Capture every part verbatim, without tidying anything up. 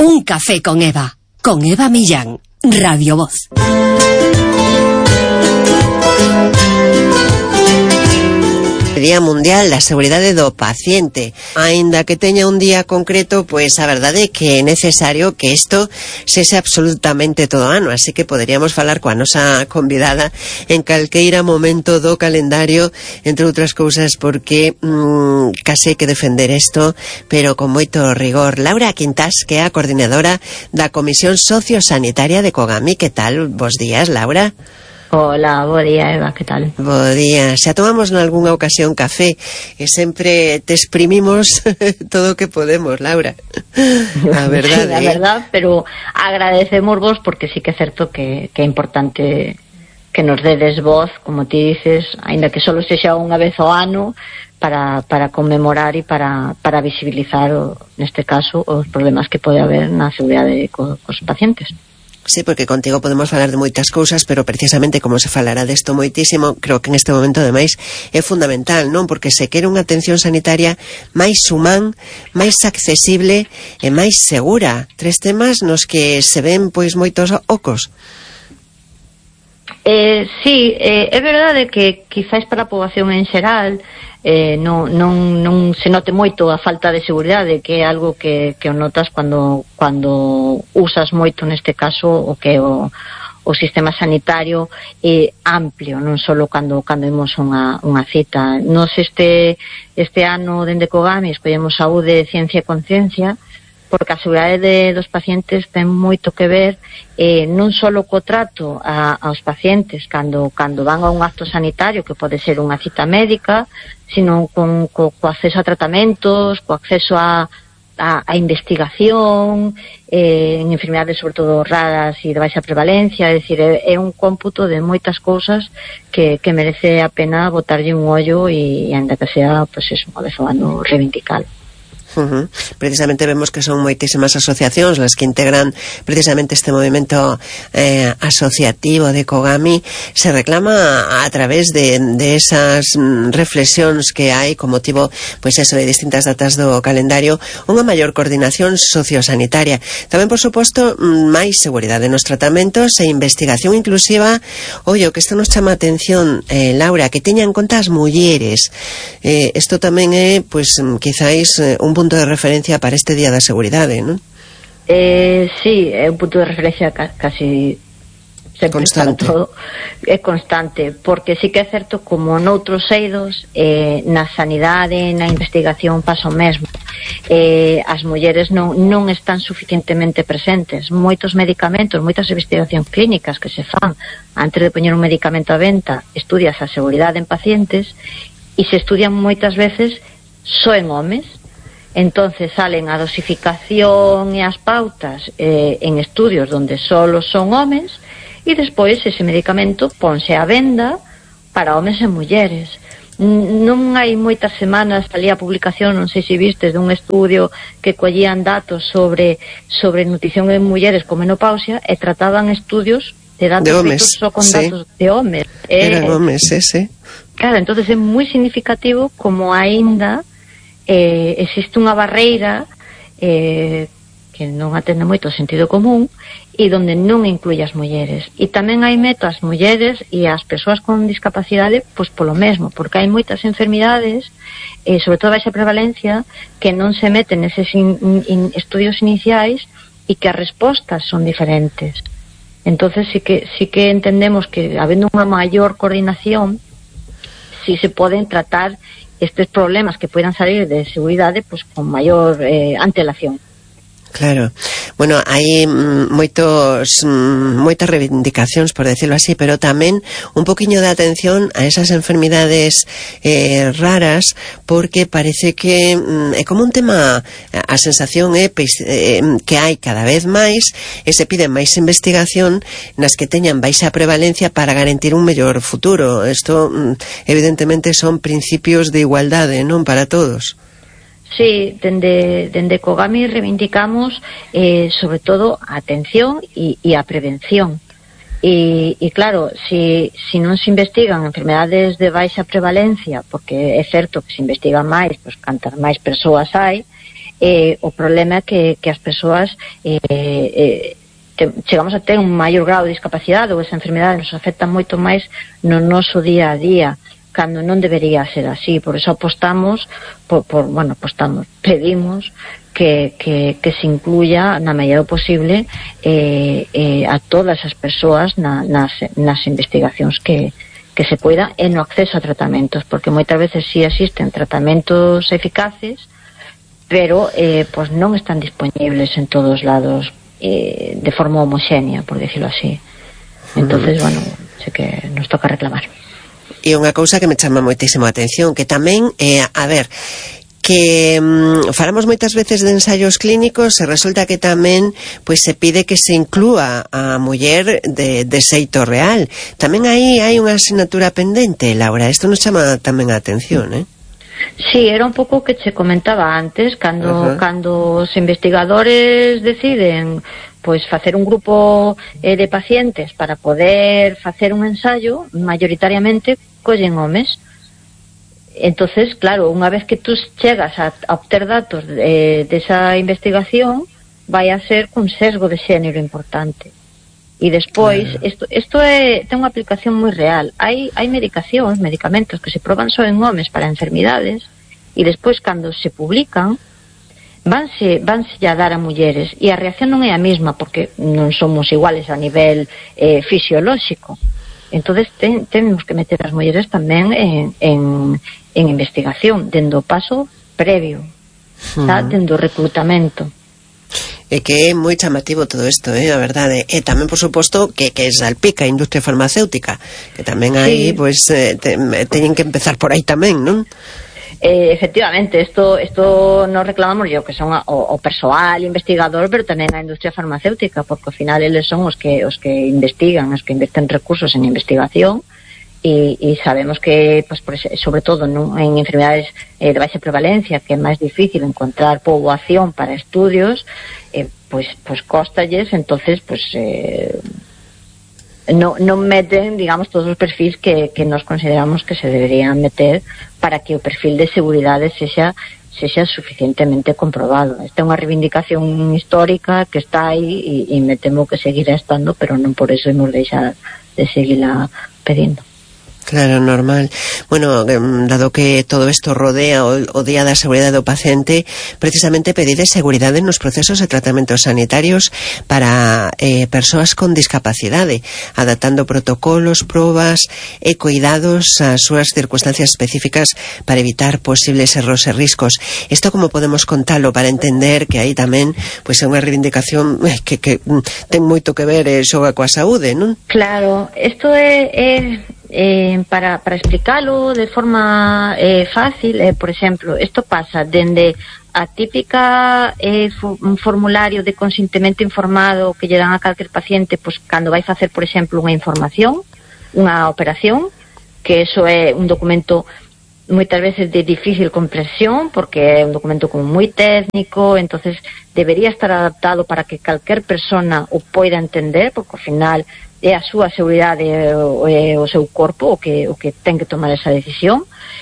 Un café con Eva, con Eva Millán, Radio Voz. Día Mundial da Seguridade do Paciente. Aínda que teña un día concreto, pois a verdade é que é necesario que isto sexa absolutamente todo ano, así que poderíamos falar coa nosa convidada en calqueira momento do calendario, entre outras cousas porque mmm, case hai que defender isto, pero con moito rigor. Laura Quintás, que é a coordinadora da Comisión Sociosanitaria de Cogami. Que tal? Bos días, Laura. Hola, bo día, Eva, que tal? Bo día. Xa tomamos nalgúnha ocasión café e sempre te exprimimos todo o que podemos, Laura. A verdade. Sí, a verdad, pero agradecemos vos porque sí que é certo que, que é importante que nos dedes voz, como ti dices, aínda que solo sexa unha vez ao ano, para, para conmemorar e para, para visibilizar, o, neste caso, os problemas que pode haber na seguridade co, cos pacientes. Sí, porque contigo podemos falar de moitas cousas, pero precisamente como se falará desto moitísimo, creo que en este momento ademais é fundamental, non? Porque se quere unha atención sanitaria máis humán, máis accesible e máis segura. Tres temas nos que se ven pois moitos ocos. Eh, sí, eh, é verdade que quizáis para a poboación en xeral eh, non, non, non se note moito a falta de seguridade, que é algo que, que o notas cando, cando usas moito, neste caso, o que é o, o sistema sanitario é amplio, non só cando, cando imos unha, unha cita. Nos este, este ano, dende Cogami, escollemos saúde, ciencia e conciencia, porque a seguridade de, dos pacientes ten moito que ver eh, non só co trato a, aos pacientes cando, cando van a un acto sanitario, que pode ser unha cita médica, sino con, co, co acceso a tratamentos, co acceso a, a, a investigación, eh, en enfermedades sobre todo raras e de baixa prevalencia. É dicir, é, é un cómputo de moitas cousas que, que merece a pena botarlle un ollo e, e ainda que sea, pues eso, unha vez ao ano reivindicalo. Uh-huh. Precisamente vemos que son moitísimas asociacións las que integran precisamente este movimento eh, asociativo de Cogami. Se reclama a través de, de esas mm, reflexións que hai con motivo, pois eso, de distintas datas do calendario, unha maior coordinación sociosanitaria. Tamén, por suposto, máis seguridade nos tratamentos e investigación inclusiva. Ollo, que isto nos chama a atención, eh, Laura, que teña en conta as mulleres. Eh, isto tamén é, pois, quizáis un punto de referencia para este Día da Seguridade, non? Eh, sí, é un punto de referencia ca casi sempre constante. Todo. É constante, porque sí que é certo, como noutros eidos, eh, na sanidade, na investigación pasa o mesmo. Eh, as mulleres non, non están suficientemente presentes. Moitos medicamentos, moitas investigacións clínicas que se fan antes de poñer un medicamento a venta, estudias a seguridade en pacientes e se estudian moitas veces só en homes. Entonces salen a dosificación e as pautas eh, en estudios donde solo son homes, e despois ese medicamento ponse a venda para homes e mulleres. Non hai moitas semanas salía a publicación, non sei se vistes, dun estudio que collían datos sobre sobre nutrición en mulleres con menopausia e trataban estudios de datos de homes, só con sí. datos de homes. Eran eh, homes, ese. Claro, entonces é moi significativo como aínda Eh, existe unha barreira eh, que non atende moito o sentido común e donde non inclui as mulleres. E tamén hai meto as mulleres e as persoas con discapacidade pois polo mesmo, porque hai moitas enfermidades, eh, sobre todo baixa prevalencia, que non se meten neses in, in, estudios iniciais e que as respostas son diferentes. Entonces sí que, sí que entendemos que habendo unha maior coordinación, si se poden tratar estes problemas que puedan salir de seguridade pues, con maior eh, antelación. Claro. Bueno, hai moitos moitas reivindicacións, por decirlo así, pero tamén un poquinho de atención a esas enfermidades eh, raras, porque parece que mm, é como un tema, a sensación é eh, que hai cada vez máis e se pide máis investigación nas que teñan baixa prevalencia para garantir un mellor futuro. Isto mm, evidentemente son principios de igualdade, non, para todos. Sí, dende, dende Cogami reivindicamos eh, sobre todo a atención e, e a prevención. E, e claro, si, si non se investigan enfermedades de baixa prevalencia, porque é certo que se investigan máis, pois cantas máis persoas hai, eh, o problema é que, que as persoas eh, eh, te, chegamos a ter un maior grado de discapacidade, ou esa enfermedade nos afecta moito máis no noso día a día, cando non debería ser así. Por eso apostamos por, por bueno, apostamos, pedimos que, que, que se incluya na medida do posible eh, eh, a todas as persoas na, nas, nas investigacións que que se poida e no acceso a tratamentos, porque moitas veces sí existen tratamentos eficaces, pero eh, pues non están disponibles en todos lados eh, de forma homogénea, por decirlo así. Entonces, bueno, sé que nos toca reclamar. E unha cousa que me chama moitísimo a atención, que tamén, eh, a ver, que mm, falamos moitas veces de ensaios clínicos e resulta que tamén pois se pide que se inclúa a muller de, de xeito real. Tamén aí hai unha asignatura pendente, Laura. Isto nos chama tamén a atención, eh? Sí, era un pouco o que che comentaba antes, cando, uh-huh. cando os investigadores deciden pois facer un grupo eh, de pacientes para poder facer un ensayo, mayoritariamente collen homes. Entonces, claro, unha vez que tú chegas a, a obter datos de, de esa investigación, vai a ser cun sesgo de xénero importante. E despois, isto, isto é, ten unha aplicación moi real. Hai, hai medicacións, medicamentos que se proban só en homes para enfermidades, e despois, cando se publican, vanse, vanse a dar a mulleres. E a reacción non é a mesma, porque non somos iguales a nivel eh, fisiolóxico. Entonces ten, temos que meter as mulleres tamén en, en, en investigación, dendo o paso previo, uh-huh. tá? Dendo o reclutamento. É que é moi chamativo todo isto, eh, a verdade. E tamén, por suposto, que, que salpica a industria farmacéutica, que tamén aí, sí. Pois, eh, te, teñen que empezar por aí tamén, non? Eh, efectivamente, esto, esto nos reclamamos yo, que son a, o, o persoal investigador, pero tamén a industria farmacéutica, porque ao final eles son os que os que investigan, os que invierten recursos en investigación, e, e sabemos que, pues, por, sobre todo no, en enfermedades eh, de baixa prevalencia, que é máis difícil encontrar poboación para estudios, eh, pues, pues costalles, entonces pues eh, no, non meten, digamos, todos os perfis que, que nos consideramos que se deberían meter para que o perfil de seguridade sexa, sexa suficientemente comprobado. Esta é unha reivindicación histórica que está aí e, e me temo que seguirá estando, pero non por eso hemos deixar de seguirla pedindo. Claro, normal. Bueno, dado que todo isto rodea o, o Día da Seguridade do Paciente, precisamente pedide seguridade nos procesos de tratamentos sanitarios para eh, persoas con discapacidade, adaptando protocolos, probas e cuidados ás súas circunstancias específicas para evitar posibles erros e riscos. Isto como podemos contalo para entender que aí tamén pois é unha reivindicación que, que ten moito que ver e xoga coa saúde, non? Claro, isto é... é... Eh, para, para explicarlo de forma eh, fácil, eh, por exemplo, isto pasa dende a típica eh, un formulario de consentimento informado que lle dan a calquer paciente, pois cando vai facer, por exemplo, unha información, unha operación, que eso é un documento moitas veces de difícil comprensión, porque é un documento como moi técnico, entonces debería estar adaptado para que calquer persona o poida entender, porque ao final é a súa seguridade e o, o seu corpo o que, o que ten que tomar esa decisión,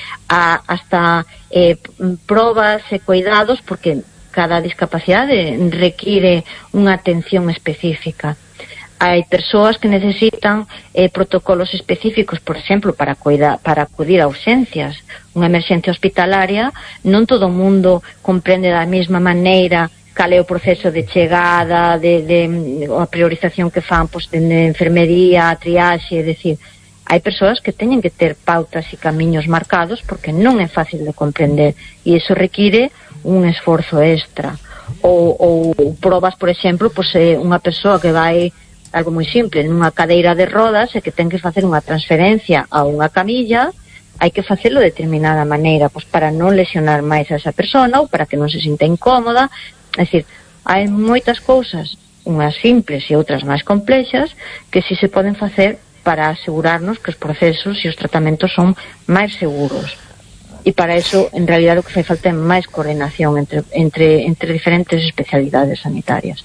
a, hasta eh, probas e cuidados, porque cada discapacidade require unha atención específica. Hai persoas que necesitan eh, protocolos específicos, por exemplo, para, cuida, para acudir a urxencias. Unha emerxencia hospitalaria, non todo o mundo comprende da mesma maneira cal é o proceso de chegada, de, de, de a priorización que fan, pois, de, de enfermería, a triaxe, é dicir, hai persoas que teñen que ter pautas e camiños marcados porque non é fácil de comprender e iso require un esforzo extra. Ou, ou probas, por exemplo, pois, eh, unha persoa que vai, algo moi simple, nunha cadeira de rodas e que ten que facer unha transferencia a unha camilla, hai que facelo de determinada maneira, pois, para non lesionar máis a esa persona ou para que non se sinta incómoda. É dicir, hai moitas cousas, unhas simples e outras máis complexas, que si se poden facer para asegurarnos que os procesos e os tratamentos son máis seguros. E para eso, en realidad, o que fai falta é máis coordinación entre, entre, entre diferentes especialidades sanitarias.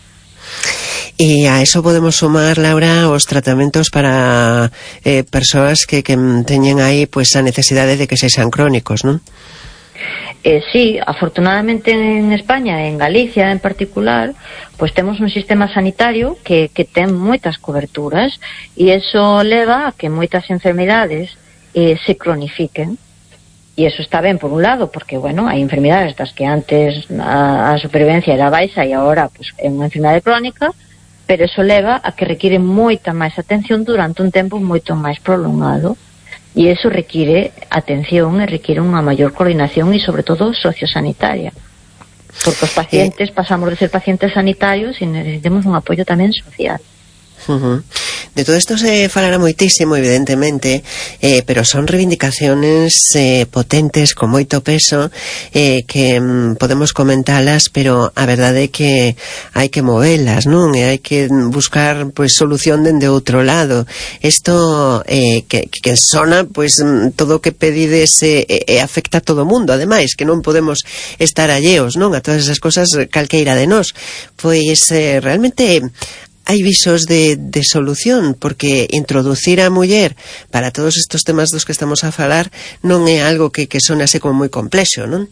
E a eso podemos sumar, Laura, os tratamentos para eh, persoas que, que teñen aí pois, a necesidade de que sexan crónicos, non? Eh, sí, afortunadamente en España, en Galicia en particular, pues temos un sistema sanitario que, que ten moitas coberturas e eso leva a que moitas enfermidades eh, se cronifiquen. E eso está ben por un lado, porque, bueno, hai enfermidades das que antes a, a supervivencia era baixa e agora pues, é unha enfermidade crónica, pero eso leva a que require moita máis atención durante un tempo moito máis prolongado. E eso require atención e require unha maior coordinación e, sobre todo, sociosanitaria. Porque os pacientes pasamos de ser pacientes sanitarios e necesitamos un apoio tamén social. Uh-huh. De todo isto se falará moitísimo, evidentemente, eh, pero son reivindicaciones eh, potentes, con moito peso, eh, que mm, podemos comentalas, pero a verdade é que hai que movelas, non? E hai que buscar pues, solución dende outro lado. Isto eh, que, que sona, pues, todo o que pedides e eh, eh, afecta a todo o mundo, ademais, que non podemos estar alleos, non? A todas esas cosas calqueira de nós. Pois eh, realmente hai visos de, de solución, porque introducir a muller para todos estes temas dos que estamos a falar non é algo que, que son así como moi complexo, non?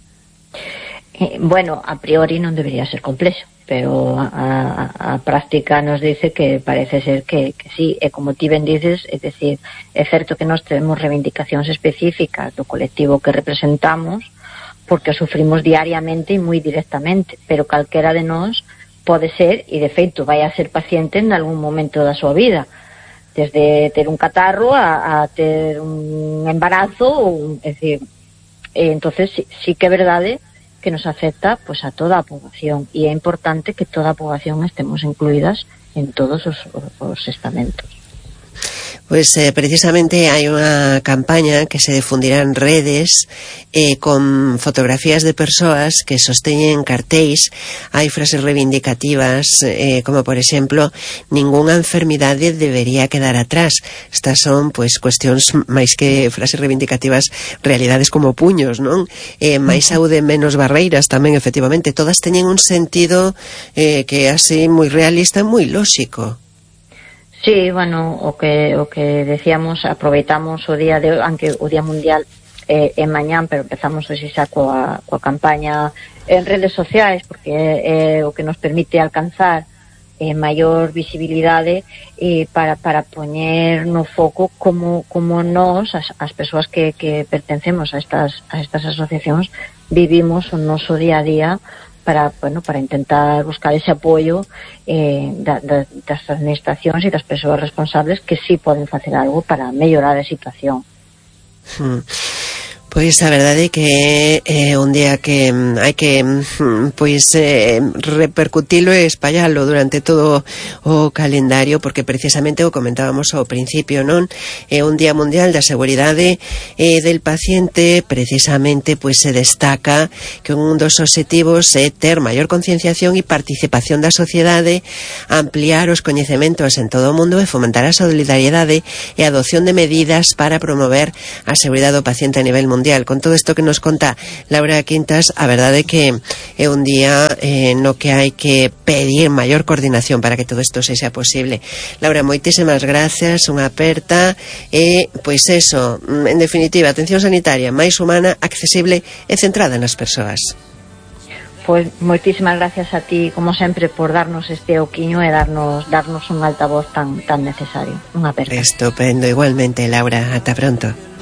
Eh, bueno, a priori non debería ser complexo, pero a, a, a práctica nos dice que parece ser que, que sí, e como ti ben dices, é dicir, é certo que nós temos reivindicacións específicas do colectivo que representamos, porque sufrimos diariamente e moi directamente, pero calquera de nós pode ser, e de feito vai a ser paciente en algún momento da súa vida, desde ter un catarro a, a ter un embarazo, ou, é dicir, e entonces sí, sí que é verdade que nos afecta pues, a toda a poboación, e é importante que toda a poboación estemos incluídas en todos os, os estamentos. Pues eh, precisamente hai unha campaña que se difundirá en redes eh, con fotografías de persoas que sosteñen cartéis. Hai frases reivindicativas eh, como por exemplo, ningunha enfermidade debería quedar atrás. Estas son pues cuestións máis que frases reivindicativas, realidades como puños, non? Eh, máis saúde, menos barreiras tamén, efectivamente, todas teñen un sentido eh, que é así moi realista e moi lóxico. Sí, bueno, o que o que decíamos, aproveitamos o día de aunque o Día Mundial é, é mañán, pero empezamos hoxe xa coa, coa campaña en redes sociais, porque é, é o que nos permite alcanzar eh, maior visibilidade eh, para, para poñer no foco como, como nós, as, as persoas que, que pertencemos a estas, a estas asociacións, vivimos o noso día a día para, bueno, para intentar buscar ese apoio eh, da, da, das administracións e das persoas responsables que sí poden facer algo para mellorar a situación. Hmm. Pois a verdade é que é un día que hai que pois eh, repercutilo e espallalo durante todo o calendario, porque precisamente o comentábamos ao principio, non? É un día mundial da seguridade eh, del paciente, precisamente pois se destaca que un dos obxectivos é ter maior concienciación e participación da sociedade, ampliar os coñecementos en todo o mundo e fomentar a solidariedade e a adopción de medidas para promover a seguridade do paciente a nivel mundial. Con todo isto que nos conta Laura Quintas, a verdade é que é un día eh, no que hai que pedir maior coordinación para que todo isto sexa posible. Laura, moitísimas gracias, unha aperta e, pois eso, en definitiva, atención sanitaria máis humana, accesible e centrada nas persoas. Pois moitísimas gracias a ti, como sempre, por darnos este oquiño e darnos darnos un altavoz tan tan necesario. Unha aperta. Estupendo, igualmente, Laura, ata pronto.